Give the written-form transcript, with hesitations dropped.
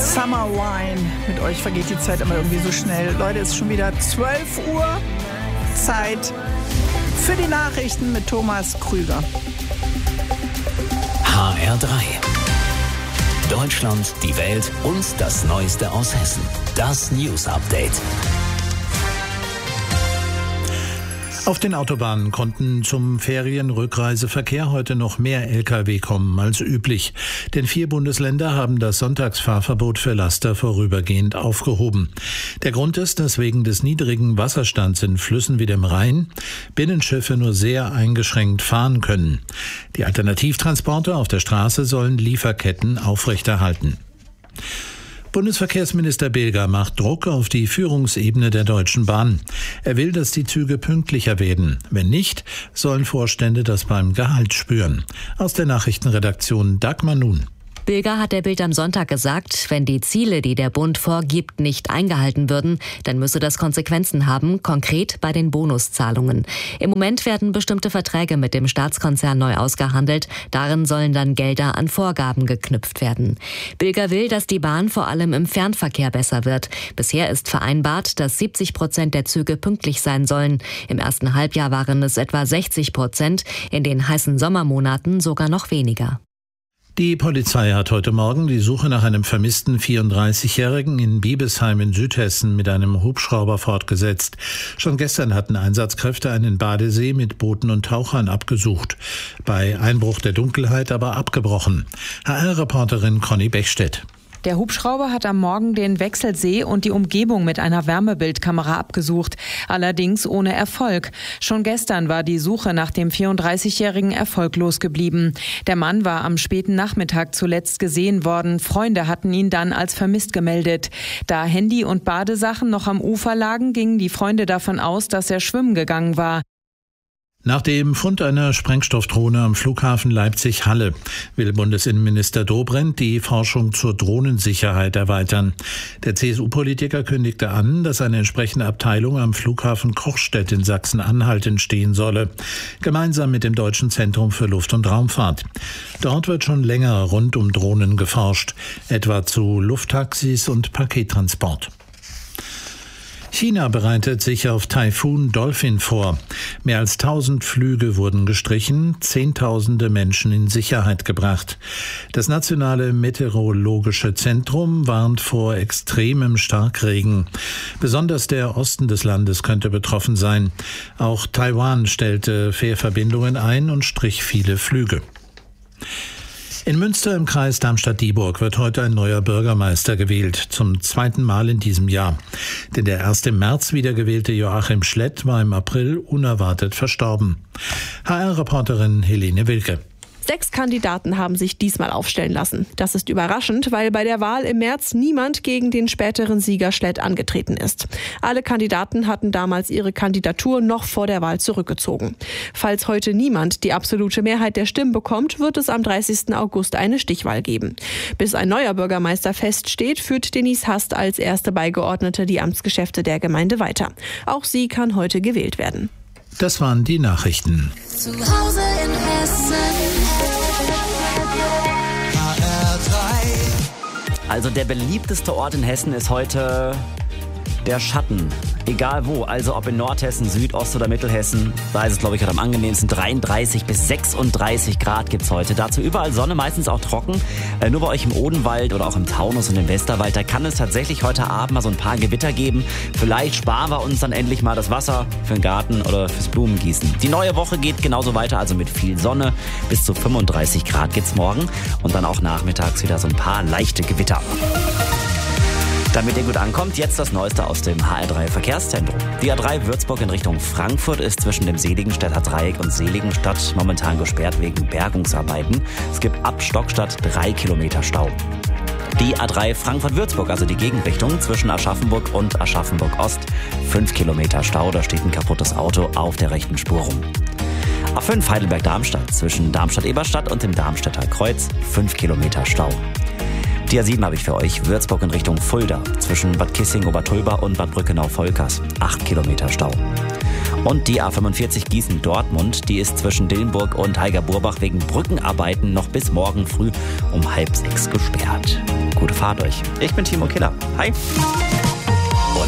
Summer Wine. Mit euch vergeht die Zeit immer irgendwie so schnell. Leute, es ist schon wieder 12 Uhr. Zeit für die Nachrichten mit Thomas Krüger. HR3. Deutschland, die Welt und das Neueste aus Hessen. Das News Update. Auf den Autobahnen konnten zum Ferienrückreiseverkehr heute noch mehr Lkw kommen als üblich. Denn 4 Bundesländer haben das Sonntagsfahrverbot für Laster vorübergehend aufgehoben. Der Grund ist, dass wegen des niedrigen Wasserstands in Flüssen wie dem Rhein Binnenschiffe nur sehr eingeschränkt fahren können. Die Alternativtransporte auf der Straße sollen Lieferketten aufrechterhalten. Bundesverkehrsminister Bilger macht Druck auf die Führungsebene der Deutschen Bahn. Er will, dass die Züge pünktlicher werden. Wenn nicht, sollen Vorstände das beim Gehalt spüren. Aus der Nachrichtenredaktion Dagmar Nun. Bilger hat der Bild am Sonntag gesagt, wenn die Ziele, die der Bund vorgibt, nicht eingehalten würden, dann müsse das Konsequenzen haben, konkret bei den Bonuszahlungen. Im Moment werden bestimmte Verträge mit dem Staatskonzern neu ausgehandelt. Darin sollen dann Gelder an Vorgaben geknüpft werden. Bilger will, dass die Bahn vor allem im Fernverkehr besser wird. Bisher ist vereinbart, dass 70% der Züge pünktlich sein sollen. Im ersten Halbjahr waren es etwa 60%, in den heißen Sommermonaten sogar noch weniger. Die Polizei hat heute Morgen die Suche nach einem vermissten 34-Jährigen in Biebesheim in Südhessen mit einem Hubschrauber fortgesetzt. Schon gestern hatten Einsatzkräfte einen Badesee mit Booten und Tauchern abgesucht. Bei Einbruch der Dunkelheit aber abgebrochen. HR-Reporterin Conny Bechstedt. Der Hubschrauber hat am Morgen den Wechselsee und die Umgebung mit einer Wärmebildkamera abgesucht, allerdings ohne Erfolg. Schon gestern war die Suche nach dem 34-Jährigen erfolglos geblieben. Der Mann war am späten Nachmittag zuletzt gesehen worden. Freunde hatten ihn dann als vermisst gemeldet. Da Handy und Badesachen noch am Ufer lagen, gingen die Freunde davon aus, dass er schwimmen gegangen war. Nach dem Fund einer Sprengstoffdrohne am Flughafen Leipzig-Halle will Bundesinnenminister Dobrindt die Forschung zur Drohnensicherheit erweitern. Der CSU-Politiker kündigte an, dass eine entsprechende Abteilung am Flughafen Kochstedt in Sachsen-Anhalt entstehen solle, gemeinsam mit dem Deutschen Zentrum für Luft- und Raumfahrt. Dort wird schon länger rund um Drohnen geforscht, etwa zu Lufttaxis und Pakettransport. China bereitet sich auf Taifun Dolphin vor. Mehr als 1000 Flüge wurden gestrichen, Zehntausende Menschen in Sicherheit gebracht. Das Nationale Meteorologische Zentrum warnt vor extremem Starkregen. Besonders der Osten des Landes könnte betroffen sein. Auch Taiwan stellte Fährverbindungen ein und strich viele Flüge. In Münster im Kreis Darmstadt-Dieburg wird heute ein neuer Bürgermeister gewählt, zum 2. Mal in diesem Jahr. Denn der erst im März wiedergewählte Joachim Schlett war im April unerwartet verstorben. HR-Reporterin Helene Wilke. 6 Kandidaten haben sich diesmal aufstellen lassen. Das ist überraschend, weil bei der Wahl im März niemand gegen den späteren Sieger Schlett angetreten ist. Alle Kandidaten hatten damals ihre Kandidatur noch vor der Wahl zurückgezogen. Falls heute niemand die absolute Mehrheit der Stimmen bekommt, wird es am 30. August eine Stichwahl geben. Bis ein neuer Bürgermeister feststeht, führt Denise Hast als erste Beigeordnete die Amtsgeschäfte der Gemeinde weiter. Auch sie kann heute gewählt werden. Das waren die Nachrichten. Zu Hause in Hessen. Also der beliebteste Ort in Hessen ist heute der Schatten. Egal wo, also ob in Nordhessen, Südost- oder Mittelhessen, da ist es, glaube ich, heute am angenehmsten. 33 bis 36 Grad gibt's heute. Dazu überall Sonne, meistens auch trocken. Nur bei euch im Odenwald oder auch im Taunus und im Westerwald, da kann es tatsächlich heute Abend mal so ein paar Gewitter geben. Vielleicht sparen wir uns dann endlich mal das Wasser für den Garten oder fürs Blumengießen. Die neue Woche geht genauso weiter, also mit viel Sonne. Bis zu 35 Grad gibt's morgen. Und dann auch nachmittags wieder so ein paar leichte Gewitter. Damit ihr gut ankommt, jetzt das Neueste aus dem HR3 Verkehrszentrum. Die A3 Würzburg in Richtung Frankfurt ist zwischen dem Seligenstädter Dreieck und Seligenstadt momentan gesperrt wegen Bergungsarbeiten. Es gibt ab Stockstadt 3 Kilometer Stau. Die A3 Frankfurt-Würzburg, also die Gegenrichtung zwischen Aschaffenburg und Aschaffenburg-Ost, 5 Kilometer Stau, da steht ein kaputtes Auto auf der rechten Spur rum. A5 Heidelberg-Darmstadt zwischen Darmstadt-Eberstadt und dem Darmstädter Kreuz, 5 Kilometer Stau. Die A7 habe ich für euch, Würzburg in Richtung Fulda, zwischen Bad Kissing-Obertulba und Bad Brückenau-Volkers, 8 Kilometer Stau. Und die A45 Gießen-Dortmund, die ist zwischen Dillenburg und Heiger-Burbach wegen Brückenarbeiten noch bis morgen früh um 5:30 gesperrt. Gute Fahrt euch. Ich bin Timo Killer. Hi.